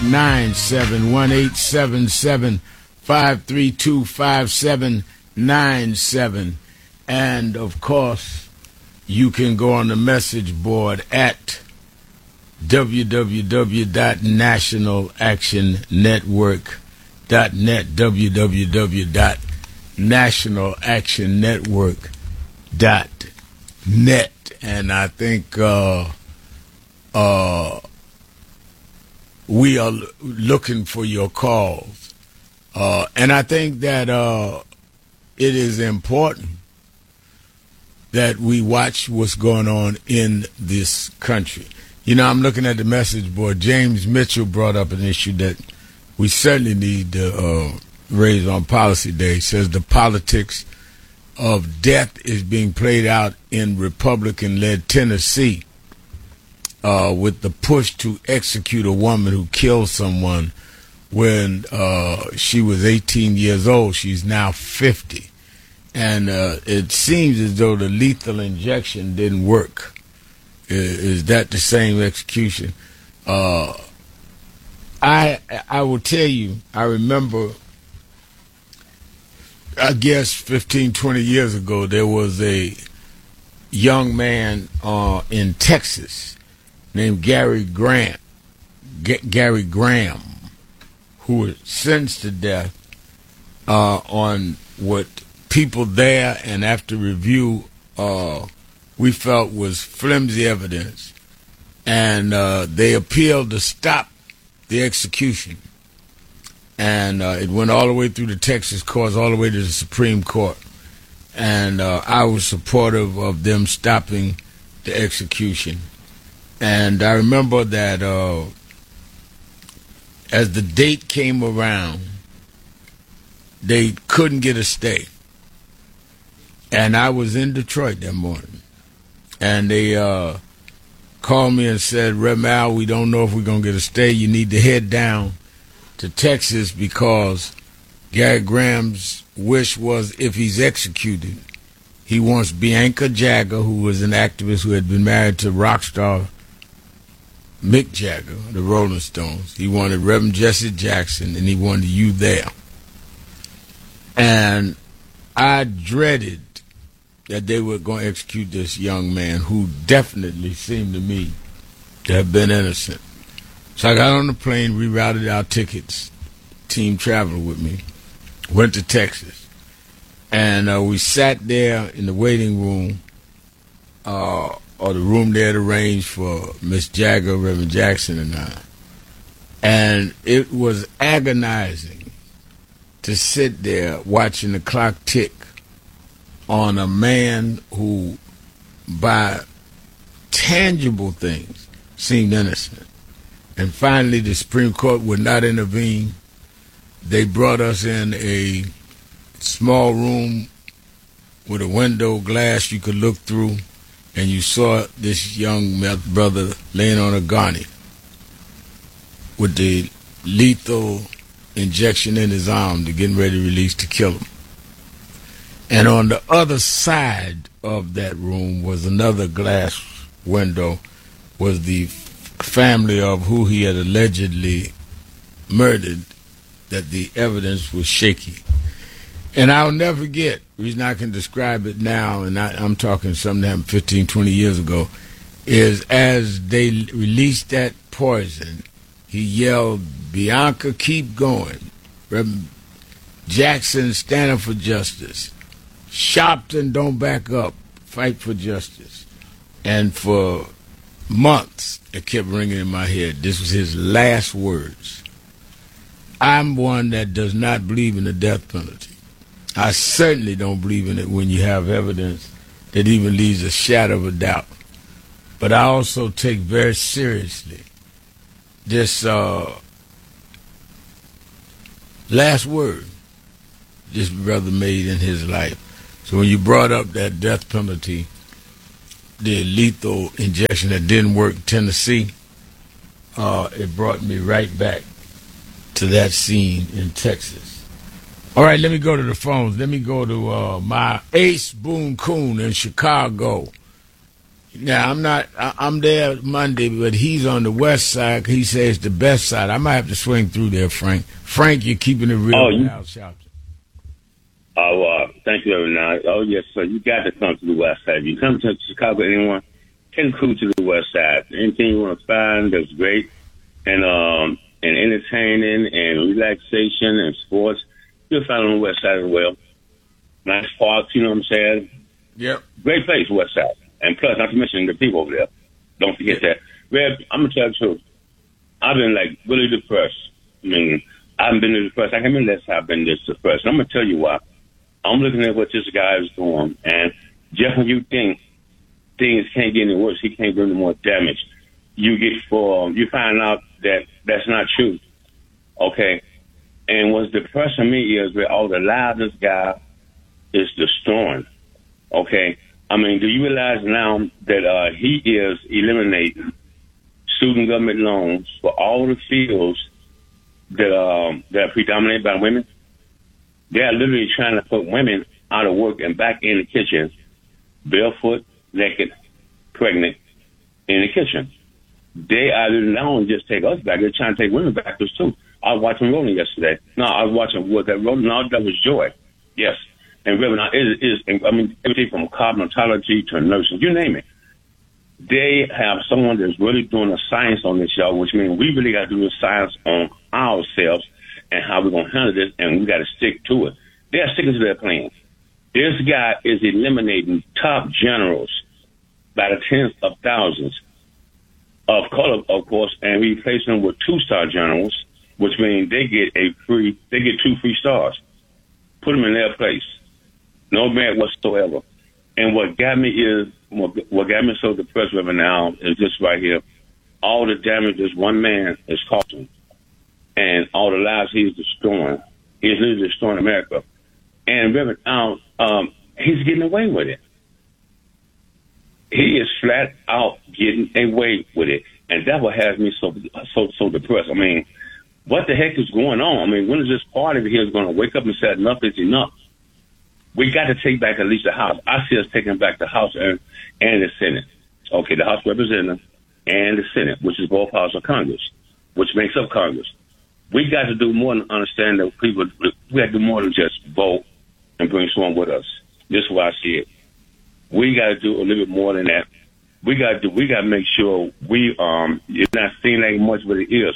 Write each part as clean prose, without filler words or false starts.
5797 1-877-532-5797. And of course, you can go on the message board at www.nationalactionnetwork.net, www.nationalactionnetwork.net. And I think we are looking for your calls. And I think that it is important that we watch what's going on in this country. You know, I'm looking at the message board. James Mitchell brought up an issue that we certainly need to raise on Policy Day. He says the politics of death is being played out in Republican-led Tennessee with the push to execute a woman who killed someone when she was 18 years old. She's now 50. And it seems as though the lethal injection didn't work. Is that the same execution? I will tell you, I remember, I guess 15, 20 years ago, there was a young man in Texas named Gary Graham, who was sentenced to death on what people there and after review we felt was flimsy evidence, and they appealed to stop the execution, and it went all the way through the Texas courts, all the way to the Supreme Court, and I was supportive of them stopping the execution. And I remember that as the date came around, they couldn't get a stay. And I was in Detroit that morning. And they called me and said, Rev. Al, we don't know if we're going to get a stay. You need to head down to Texas because Gary Graham's wish was if he's executed, he wants Bianca Jagger, who was an activist who had been married to rock star Mick Jagger, the Rolling Stones. He wanted Reverend Jesse Jackson, and he wanted you there. And I dreaded that they were going to execute this young man who definitely seemed to me to have been innocent. So I got on the plane, rerouted our tickets, team traveled with me, went to Texas, and we sat there in the waiting room, or the room they had arranged for Miss Jagger, Reverend Jackson, and I. And it was agonizing to sit there watching the clock tick on a man who, by tangible things, seemed innocent. And finally, the Supreme Court would not intervene. They brought us in a small room with a window glass you could look through, and you saw this young brother laying on a gurney with the lethal injection in his arm to getting ready to release to kill him. And on the other side of that room was another glass window, was the family of who he had allegedly murdered, that the evidence was shaky. And I'll never forget, the reason I can describe it now, and I'm talking something that happened 15, 20 years ago, is as they released that poison, he yelled, Bianca, keep going. Reverend Jackson, stand up for justice. Sharpton, don't back up. Fight for justice. And for months, it kept ringing in my head. This was his last words. I'm one that does not believe in the death penalty. I certainly don't believe in it when you have evidence that even leaves a shadow of a doubt. But I also take very seriously this last word this brother made in his life. So when you brought up that death penalty, the lethal injection that didn't work in Tennessee, it brought me right back to that scene in Texas. All right, let me go to the phones. Let me go to my Ace Boone Coon in Chicago. Yeah, I'm not. I'm there Monday, but he's on the west side. He says the best side. I might have to swing through there, Frank. Frank, you're keeping it real. Al Sharpton. Thank you, everyone. Oh, yes, sir. You got to come to the west side. You come to Chicago, anyone can cruise to the west side. Anything you want to find that's great and entertaining and relaxation and sports, you'll find on the west side as well. Nice parks, you know what I'm saying? Yep. Great place, west side. And plus, not to mention the people over there. Don't forget that. Reb, I'm going to tell you the truth. I've been, really depressed. I mean, I haven't been depressed. I can't remember last time I've been this depressed. I'm going to tell you why. I'm looking at what this guy is doing. And just when you think things can't get any worse, he can't do any more damage, you find out that that's not true. Okay? And what's depressing me is that all the lives this guy is destroying. Okay? I mean, do you realize now that he is eliminating student government loans for all the fields that are predominated by women? They are literally trying to put women out of work and back in the kitchen, barefoot, naked, pregnant, in the kitchen. They are not only just take us back, they're trying to take women back too. I was watching Rolling yesterday. No, I was watching what that Rolling. No, that was Joy. Yes. And Reverend, everything from cosmetology to nursing, you name it. They have someone that's really doing the science on this, y'all, which means we really got to do the science on ourselves and how we're going to handle this, and we got to stick to it. They are sticking to their plan. This guy is eliminating top generals by the tens of thousands of color, of course, and replacing them with 2-star generals, which means they get 2 free stars. Put them in their place. No merit whatsoever. And what got me so depressed right now is this right here. All the damage this one man is causing and all the lives he's destroying. He's literally destroying America. And Reverend, he's getting away with it. He is flat out getting away with it. And that what has me so depressed. I mean, what the heck is going on? I mean, when is this party over here going to wake up and say enough is enough? We got to take back at least the House. I see us taking back the House and the Senate. Okay, the House of Representatives and the Senate, which is both houses of Congress, which makes up Congress. We got to do more than understand that people. We got to do more than just vote and bring someone with us. This is why I see it. We got to do a little bit more than that. We got to make sure it's not seen like much, but it is.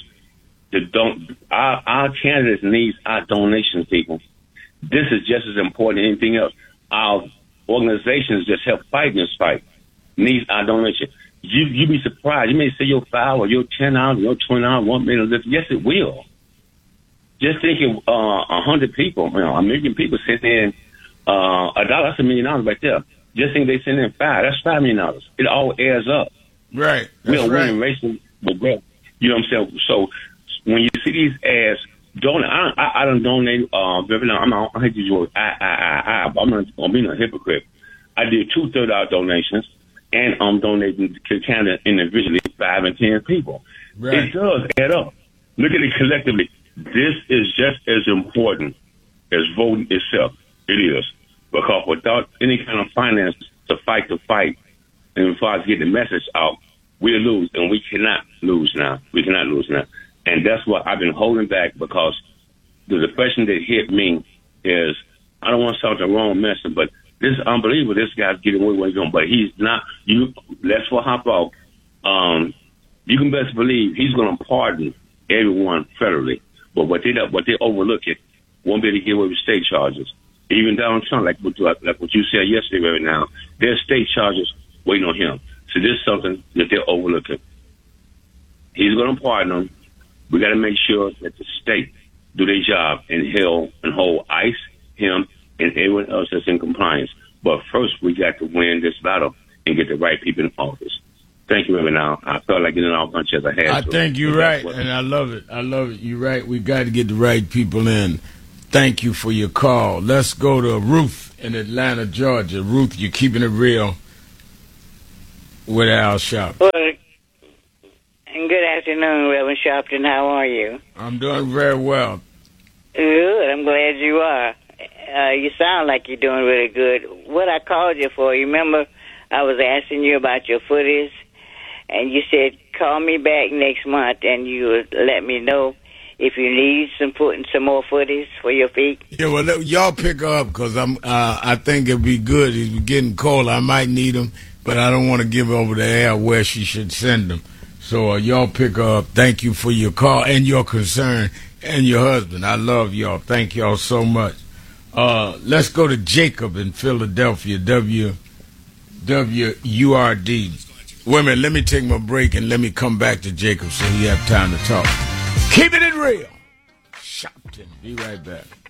Our candidates needs our donations, people. This is just as important as anything else. Our organizations just help fight this fight. Needs our donation. You be surprised. You may say your $5 or your $10 or your $20, $1 million. Yes, it will. Just thinking 100 people, a million people sitting in $1, that's $1 million right there. Just think they send in $5, that's $5 million. It all adds up. Right. We are winning racing with growth. You know what I'm saying? So when you see these ads, I don't donate. I hate to use the word. I'm not gonna be no hypocrite. I did 2 $30 donations, and I'm donating to Canada individually 5 and 10 people. Right. It does add up. Look at it collectively. This is just as important as voting itself. It is, because without any kind of finance to fight the fight, and as far as get the message out, we lose, and we cannot lose now. We cannot lose now. And that's what I've been holding back, because the depression that hit me is, I don't want to sound the wrong message, but this is unbelievable. This guy's getting away with what he's doing, but he's not. Let's hop off. You can best believe he's going to pardon everyone federally, but what they overlook it won't be able to get away with state charges. Even Donald Trump, like what you said yesterday, right now, there's state charges waiting on him. So this is something that they're overlooking. He's going to pardon them. We got to make sure that the state do their job and hold ICE, him, and everyone else that's in compliance. But first, we got to win this battle and get the right people in office. Thank you, Reverend. Now, I felt like getting all bunch as I had. I think you're right, and I love it. You're right. We got to get the right people in. Thank you for your call. Let's go to Ruth in Atlanta, Georgia. Ruth, you're keeping it real with Al Sharpton. Well, good afternoon, Reverend Sharpton. How are you? I'm doing very well. Good. I'm glad you are. You sound like you're doing really good. What I called you for, you remember I was asking you about your footies, and you said call me back next month, and you would let me know if you need some more footies for your feet. Yeah, well, y'all pick her up because I think it'd be good. It's getting cold. I might need them, but I don't want to give over the air where she should send them. So y'all pick her up. Thank you for your call and your concern and your husband. I love y'all. Thank y'all so much. Let's go to Jacob in Philadelphia, WURD. Wait a minute, let me take my break and let me come back to Jacob so he have time to talk. Keep it real. Shopton. Be right back.